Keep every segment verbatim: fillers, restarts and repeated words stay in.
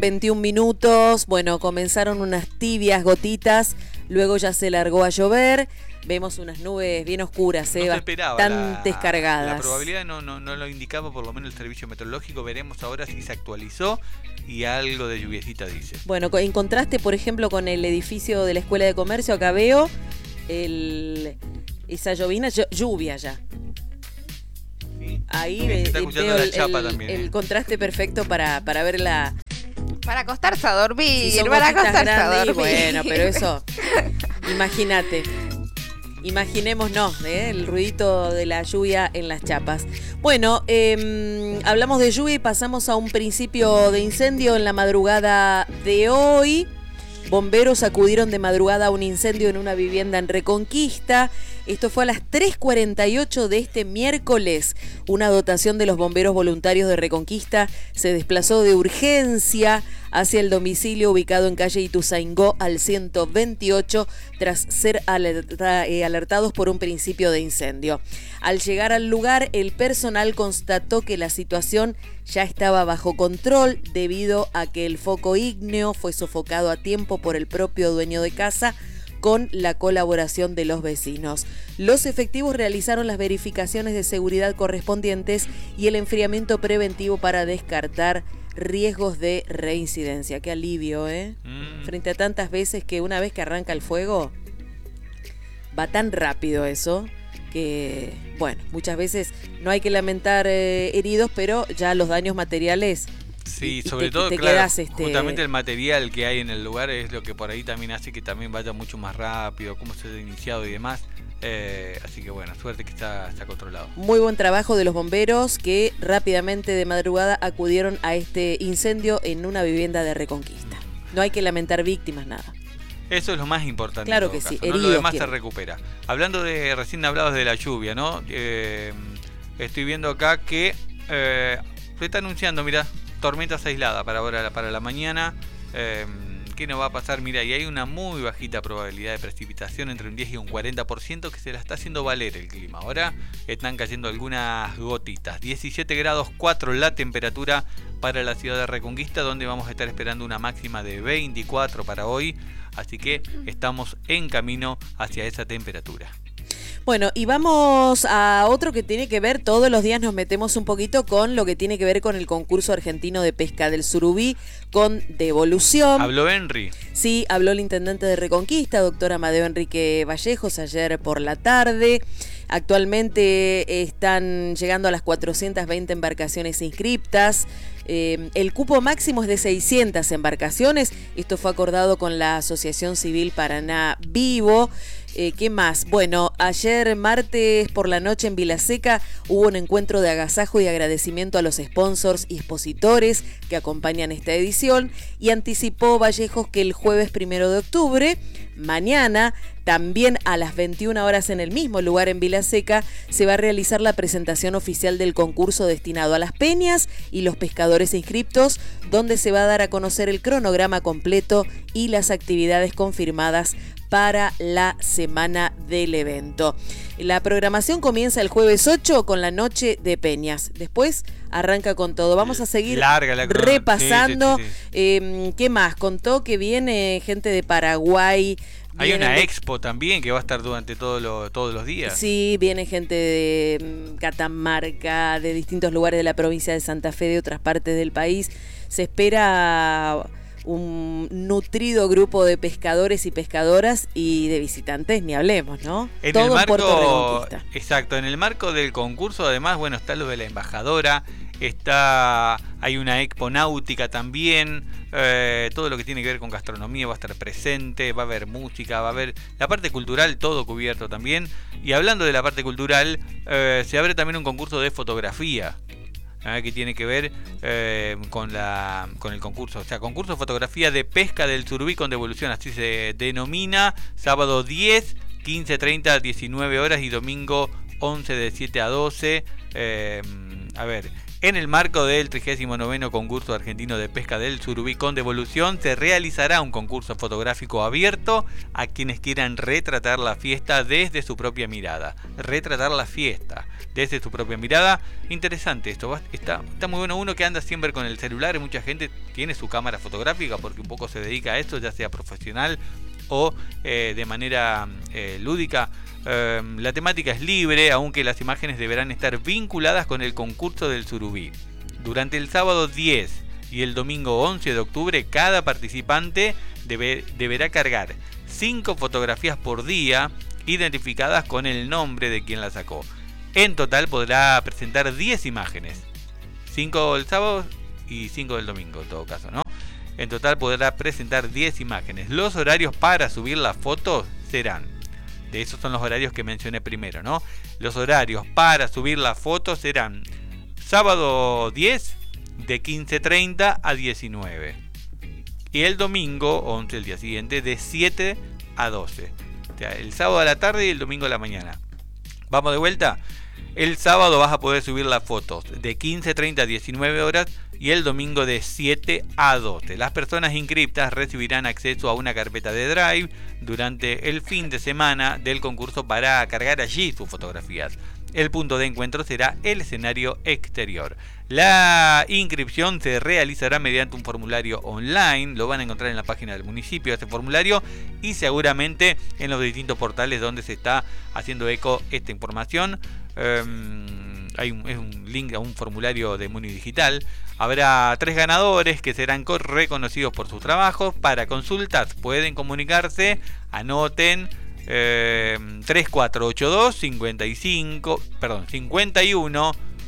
veintiún minutos. Bueno, comenzaron unas tibias gotitas, luego ya se largó a llover. Vemos unas nubes bien oscuras, eh, no se esperaba bastante la, cargadas. La probabilidad no, no, no lo indicaba, por lo menos el servicio meteorológico. Veremos ahora si se actualizó y algo de lluviecita dice. Bueno, en contraste, por ejemplo, con el edificio de la Escuela de Comercio, acá veo el, esa llovina, lluvia ya. Sí. Ahí sí, ve, está veo el, chapa el, también, el ¿eh? contraste perfecto para, para ver la... Para acostarse a dormir, Si son para gotitas acostarse a grandes, dormir. bueno, pero eso, imagínate. Imaginémonos, ¿eh? El ruidito de la lluvia en las chapas. Bueno, eh, hablamos de lluvia y pasamos a un principio de incendio en la madrugada de hoy. Bomberos acudieron de madrugada a un incendio en una vivienda en Reconquista. Esto fue a las tres cuarenta y ocho de este miércoles. Una dotación de los bomberos voluntarios de Reconquista se desplazó de urgencia hacia el domicilio ubicado en calle Ituzaingó al ciento veintiocho tras ser alerta, eh, alertados por un principio de incendio. Al llegar al lugar, el personal constató que la situación ya estaba bajo control debido a que el foco ígneo fue sofocado a tiempo por el propio dueño de casa, con la colaboración de los vecinos. Los efectivos realizaron las verificaciones de seguridad correspondientes y el enfriamiento preventivo para descartar riesgos de reincidencia. Qué alivio, ¿eh? Mm. Frente a tantas veces que una vez que arranca el fuego, va tan rápido eso, que, bueno, muchas veces no hay que lamentar eh, heridos, pero ya los daños materiales... Sí, y sobre te, todo, te claro, quedas, este... justamente el material que hay en el lugar es lo que por ahí también hace que también vaya mucho más rápido, cómo se ha iniciado y demás. Eh, así que bueno, suerte que está, está controlado. Muy buen trabajo de los bomberos que rápidamente de madrugada acudieron a este incendio en una vivienda de Reconquista. No hay que lamentar víctimas, nada. Eso es lo más importante. Claro en todo que caso, sí, ¿no? heridos. Lo demás quiero. se recupera. Hablando de, recién hablabas de la lluvia, ¿no? Eh, estoy viendo acá que eh, se está anunciando, mira, tormentas aisladas para ahora, para la mañana. Eh, ¿Qué nos va a pasar? Mira, y hay una muy bajita probabilidad de precipitación, entre un diez y un cuarenta por ciento, que se la está haciendo valer el clima. Ahora están cayendo algunas gotitas. diecisiete grados cuatro la temperatura para la ciudad de Reconquista, donde vamos a estar esperando una máxima de veinticuatro para hoy. Así que estamos en camino hacia esa temperatura. Bueno, y vamos a otro que tiene que ver, todos los días nos metemos un poquito con lo que tiene que ver con el concurso argentino de pesca del surubí con devolución. ¿Habló Henry? Sí, habló el intendente de Reconquista, doctor Amadeo Enrique Vallejos, ayer por la tarde. Actualmente están llegando a las cuatrocientas veinte embarcaciones inscriptas. Eh, el cupo máximo es de seiscientas embarcaciones. Esto fue acordado con la Asociación Civil Paraná Vivo. Eh, ¿Qué más? Bueno, ayer martes por la noche en Vilaseca hubo un encuentro de agasajo y agradecimiento a los sponsors y expositores que acompañan esta edición, y anticipó Vallejos que el jueves primero de octubre, mañana, también a las veintiuna horas en el mismo lugar en Vilaseca, se va a realizar la presentación oficial del concurso destinado a las peñas y los pescadores inscriptos, donde se va a dar a conocer el cronograma completo y las actividades confirmadas para la semana del evento. La programación comienza el jueves ocho con la noche de peñas. Después arranca con todo. Vamos a seguir Larga la repasando. Sí, sí, sí, sí. Eh, ¿Qué más? Contó que viene gente de Paraguay. Hay una de... expo también que va a estar durante todo lo, todos los días. Sí, viene gente de Catamarca, de distintos lugares de la provincia de Santa Fe, de otras partes del país. Se espera un nutrido grupo de pescadores y pescadoras y de visitantes, ni hablemos, ¿no? En Todo el en marco, Puerto Reconquista. Exacto, en el marco del concurso, además, bueno, está lo de la embajadora, está, hay una expo náutica también, eh, todo lo que tiene que ver con gastronomía va a estar presente, va a haber música, va a haber la parte cultural, todo cubierto también. Y hablando de la parte cultural, eh, se abre también un concurso de fotografía, ¿eh? que tiene que ver eh, con la con el concurso, o sea, concurso de fotografía de pesca del surubí con devolución, así se denomina, sábado diez, quince treinta, diecinueve horas y domingo once de siete a doce. Eh, a ver, En el marco del trigésimo noveno Concurso Argentino de Pesca del Surubí con Devolución, se realizará un concurso fotográfico abierto a quienes quieran retratar la fiesta desde su propia mirada. Retratar la fiesta desde su propia mirada. Interesante esto, está, está muy bueno. Uno que anda siempre con el celular, y mucha gente tiene su cámara fotográfica porque un poco se dedica a esto, ya sea profesional o eh, de manera eh, lúdica. Eh, la temática es libre, aunque las imágenes deberán estar vinculadas con el concurso del surubí. Durante el sábado diez y el domingo once de octubre, cada participante debe, deberá cargar cinco fotografías por día, identificadas con el nombre de quien la sacó. En total podrá presentar diez imágenes, cinco el sábado y cinco del domingo en todo caso, ¿no? En total podrá presentar diez imágenes. Los horarios para subir las fotos serán, de esos son los horarios que mencioné primero, ¿no? Los horarios para subir las fotos serán sábado diez de quince treinta a diecinueve. Y el domingo once, el día siguiente, de siete a doce. O sea, el sábado a la tarde y el domingo a la mañana. Vamos de vuelta. El sábado vas a poder subir las fotos de quince treinta a diecinueve horas y el domingo de siete a doce. Las personas inscriptas recibirán acceso a una carpeta de Drive durante el fin de semana del concurso para cargar allí sus fotografías. El punto de encuentro será el escenario exterior. La inscripción se realizará mediante un formulario online. Lo van a encontrar en la página del municipio, este formulario, y seguramente en los distintos portales donde se está haciendo eco esta información. Um, hay un, es un link a un formulario de Muni Digital. Habrá tres ganadores que serán reconocidos por sus trabajos. Para consultas pueden comunicarse, anoten, eh, tres cuatro ocho dos cincuenta y cinco, perdón, cincuenta y uno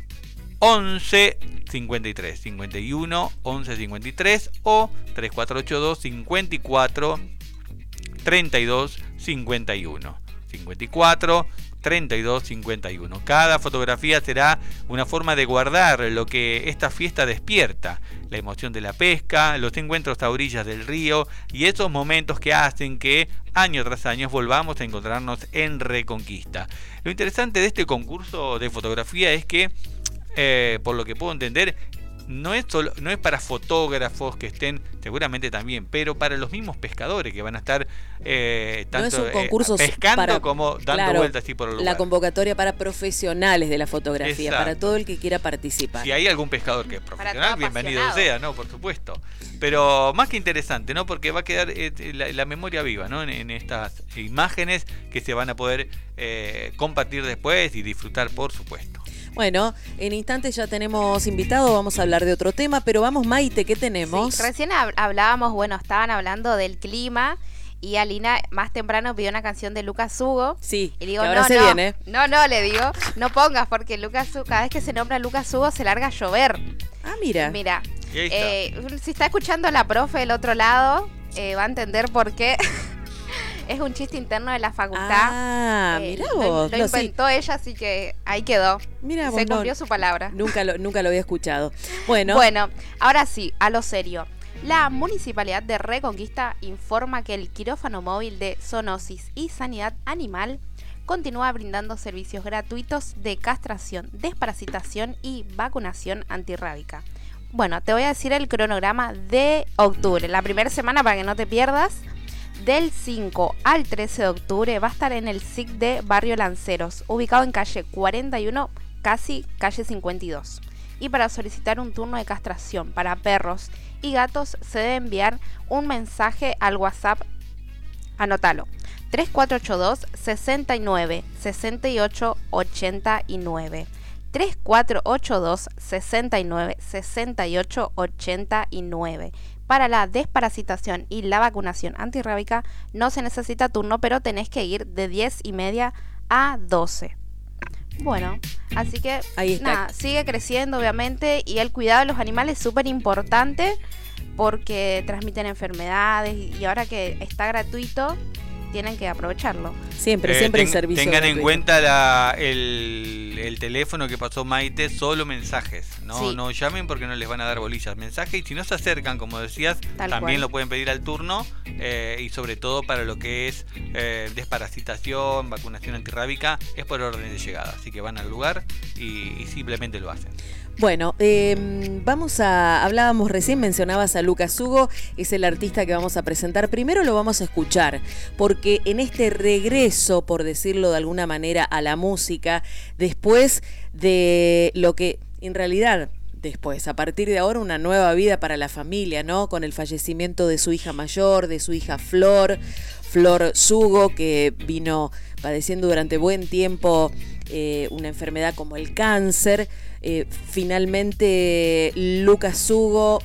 once cincuenta y tres, cincuenta y uno once cincuenta y tres o tres cuatro ocho dos cincuenta y cuatro treinta y dos cincuenta y uno, cincuenta y cuatro treinta y dos cincuenta y uno. Cada fotografía será una forma de guardar lo que esta fiesta despierta: la emoción de la pesca, los encuentros a orillas del río y esos momentos que hacen que año tras año volvamos a encontrarnos en Reconquista. Lo interesante de este concurso de fotografía es que, eh, por lo que puedo entender, no es solo, no es para fotógrafos que estén, seguramente también, pero para los mismos pescadores que van a estar eh, tanto no es un concurso eh, pescando para, como dando claro, vueltas así por el lugar. La convocatoria para profesionales de la fotografía, Exacto. para todo el que quiera participar. Si hay algún pescador que es profesional, bienvenido sea, ¿no? Por supuesto. Pero más que interesante, ¿no? Porque va a quedar eh, la, la memoria viva, ¿no? En, en estas imágenes que se van a poder eh, compartir después y disfrutar, por supuesto. Bueno, en instantes ya tenemos invitado, vamos a hablar de otro tema, pero vamos, Maite, ¿qué tenemos? Sí, recién hab- hablábamos, bueno, estaban hablando del clima y Alina más temprano pidió una canción de Lucas Hugo. Sí, y digo, que ahora no, se no, viene. no, no, le digo, no pongas porque Lucas Hugo, cada vez que se nombra Lucas Hugo se larga a llover. Ah, mira. Mira, Y ahí está. eh, si está escuchando la profe del otro lado, eh, va a entender por qué. Es un chiste interno de la facultad. Ah, Eh, mirá lo- vos. Lo, lo- inventó ella, así que ahí quedó. Mirá Se vos, cumplió Mon. su palabra. Nunca lo, nunca lo había escuchado. Bueno, Bueno, ahora sí, a lo serio. La Municipalidad de Reconquista informa que el quirófano móvil de zoonosis y sanidad animal continúa brindando servicios gratuitos de castración, desparasitación y vacunación antirrábica. Bueno, te voy a decir el cronograma de octubre, la primera semana para que no te pierdas. Del cinco al trece de octubre va a estar en el S I C de Barrio Lanceros, ubicado en calle cuarenta y uno, casi calle cincuenta y dos. Y para solicitar un turno de castración para perros y gatos se debe enviar un mensaje al WhatsApp, anótalo, tres cuatro ocho dos sesenta y nueve sesenta y ocho ochenta y nueve. tres cuatro ocho dos sesenta y nueve sesenta y ocho ochenta y nueve. Para la desparasitación y la vacunación antirrábica no se necesita turno, pero tenés que ir de diez y media a doce. Bueno, así que Ahí está. nada, sigue creciendo obviamente y el cuidado de los animales es súper importante porque transmiten enfermedades y y ahora que está gratuito tienen que aprovecharlo. siempre, Eh, siempre ten- el servicio. Tengan en gratuito. cuenta la, el, el teléfono que pasó Maite, solo mensajes. No, Sí. no llamen porque no les van a dar bolillas. Mensajes, y si no se acercan, como decías, Tal también cual. lo pueden pedir al turno. eh, y sobre todo para lo que es eh, desparasitación, vacunación antirrábica, es por orden de llegada. Así que van al lugar y, y simplemente lo hacen. Bueno, eh, vamos a, hablábamos recién, mencionabas a Lucas Hugo, es el artista que vamos a presentar. Primero lo vamos a escuchar, porque en este regreso, por decirlo de alguna manera, a la música, después de lo que en realidad... Después, a partir de ahora, una nueva vida para la familia, ¿no? Con el fallecimiento de su hija mayor, de su hija Flor, Flor Sugo, que vino padeciendo durante buen tiempo eh, una enfermedad como el cáncer. Eh, finalmente, Lucas Hugo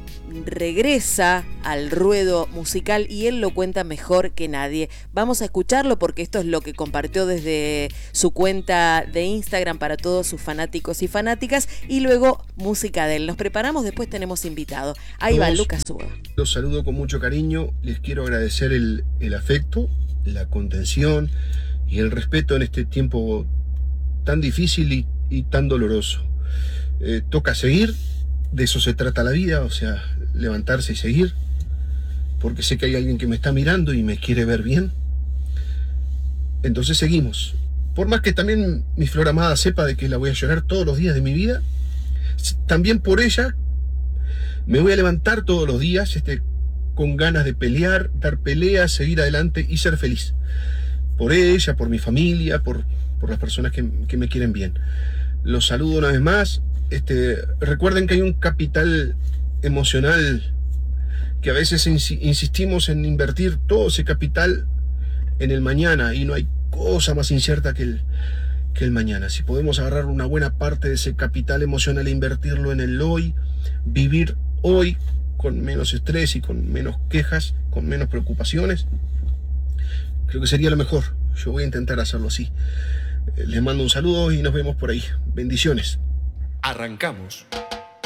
regresa al ruedo musical y él lo cuenta mejor que nadie. Vamos a escucharlo porque esto es lo que compartió desde su cuenta de Instagram para todos sus fanáticos y fanáticas, y luego música de él. Nos preparamos, después tenemos invitado. Ahí va Lucas Hugo. Los saludo con mucho cariño, les quiero agradecer el, el afecto, la contención y el respeto en este tiempo tan difícil y, y tan doloroso. Eh, toca seguir. De eso se trata la vida, o sea, levantarse y seguir, porque sé que hay alguien que me está mirando y me quiere ver bien. Entonces seguimos. Por más que también mi Flor amada sepa de que la voy a llorar todos los días de mi vida, también por ella me voy a levantar todos los días este, con ganas de pelear, dar peleas, seguir adelante y ser feliz. Por ella, por mi familia, por, por las personas que, que me quieren bien. Los saludo una vez más. Este, recuerden que hay un capital emocional que a veces insistimos en invertir todo ese capital en el mañana, y no hay cosa más incierta que el, que el mañana. Si podemos agarrar una buena parte de ese capital emocional e invertirlo en el hoy, vivir hoy con menos estrés y con menos quejas, con menos preocupaciones, creo que sería lo mejor. Yo voy a intentar hacerlo así. Les mando un saludo y nos vemos por ahí. Bendiciones. Arrancamos.